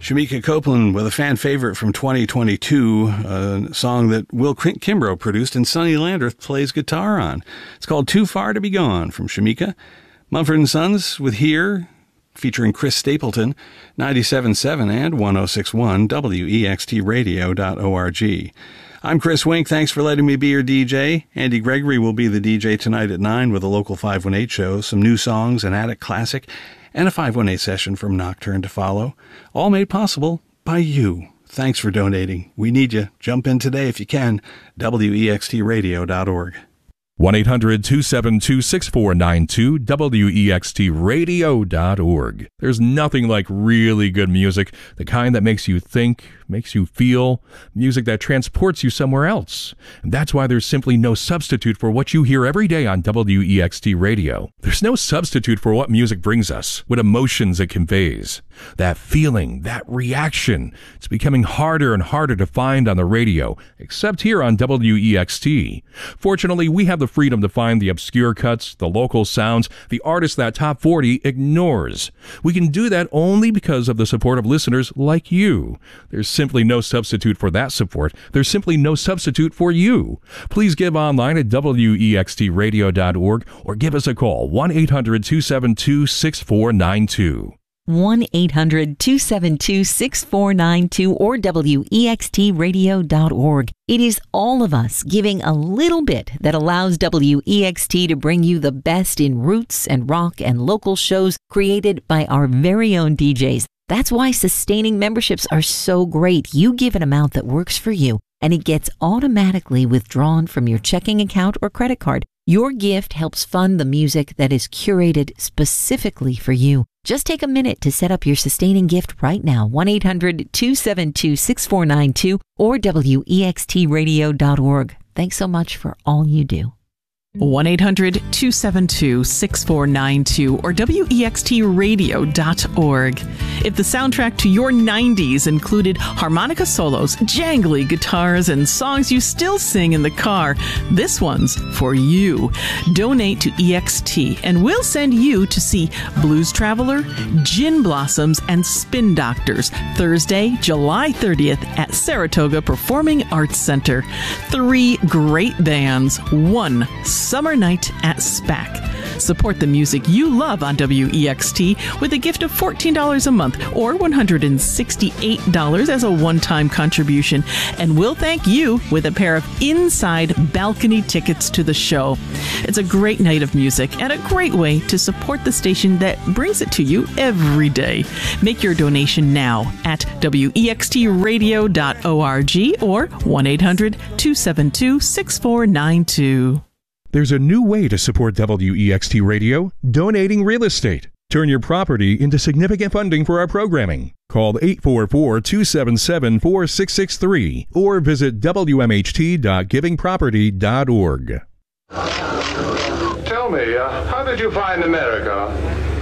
Shamika Copeland with a fan favorite from 2022, a song that Will Kimbrough produced and Sonny Landreth plays guitar on. It's called Too Far to Be Gone from Shamika. Mumford & Sons with Here, featuring Chris Stapleton, 97.7 and 106.1 WEXTradio.org. I'm Chris Wink. Thanks for letting me be your DJ. Andy Gregory will be the DJ tonight at 9 with a local 518 show, some new songs, an Attic classic, and a 518 session from Nocturne to follow. All made possible by you. Thanks for donating. We need you. Jump in today if you can. WEXTradio.org. 1-800-272-6492, WEXTradio.org. There's nothing like really good music, the kind that makes you think, makes you feel, music that transports you somewhere else. And that's why there's simply no substitute for what you hear every day on WEXT Radio. There's no substitute for what music brings us, what emotions it conveys. That feeling, that reaction, it's becoming harder and harder to find on the radio, except here on WEXT. Fortunately, we have the freedom to find the obscure cuts, the local sounds, the artists that Top 40 ignores. We can do that only because of the support of listeners like you. There's simply no substitute for that support. There's simply no substitute for you. Please give online at WEXTradio.org or give us a call, 1-800-272-6492. 1-800-272-6492 or WEXTradio.org. It is all of us giving a little bit that allows WEXT to bring you the best in roots and rock and local shows created by our very own DJs. That's why sustaining memberships are so great. You give an amount that works for you, and it gets automatically withdrawn from your checking account or credit card. Your gift helps fund the music that is curated specifically for you. Just take a minute to set up your sustaining gift right now. 1-800-272-6492 or WEXTradio.org. Thanks so much for all you do. 1-800-272-6492 or WEXTradio.org. If the soundtrack to your 90s included harmonica solos, jangly guitars, and songs you still sing in the car, this one's for you. Donate to EXT and we'll send you to see Blues Traveler, Gin Blossoms, and Spin Doctors Thursday, July 30th at Saratoga Performing Arts Center. 3 great bands, 1 summer night at SPAC. Support the music you love on WEXT with a gift of $14 a month or $168 as a one-time contribution. And we'll thank you with a pair of inside balcony tickets to the show. It's a great night of music and a great way to support the station that brings it to you every day. Make your donation now at WEXTradio.org or 1-800-272-6492. There's a new way to support WEXT Radio, donating real estate. Turn your property into significant funding for our programming. Call 844-277-4663 or visit WMHT.givingproperty.org. Tell me, how did you find America?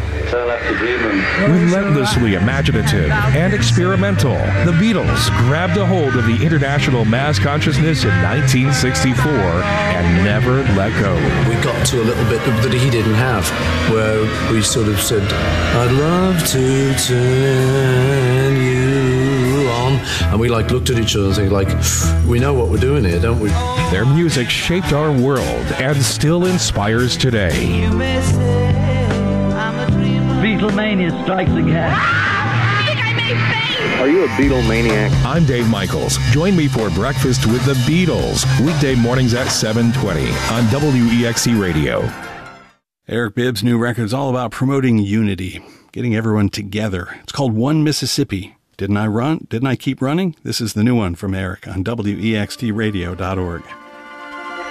Relentlessly imaginative and experimental, the Beatles grabbed a hold of the international mass consciousness in 1964 and never let go. We got to a little bit that he didn't have, where we sort of said, I'd love to turn you on. And we looked at each other and said, we know what we're doing here, don't we? Their music shaped our world and still inspires today. Beatlemania strikes again. I think I may faint. Are you a Beatlemaniac? I'm Dave Michaels. Join me for Breakfast with the Beatles, weekday mornings at 7:20 on WEXT Radio. Eric Bibb's new record is all about promoting unity, getting everyone together. It's called One Mississippi. Didn't I run? Didn't I keep running? This is the new one from Eric on WEXTradio.org.